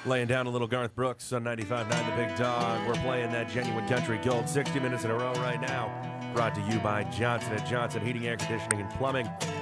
Laying down a little Garth Brooks on 95.9 The Big Dog. We're playing that Genuine Country Gold 60 minutes in a row right now. Brought to you by Johnson & Johnson Heating, Air Conditioning, and Plumbing.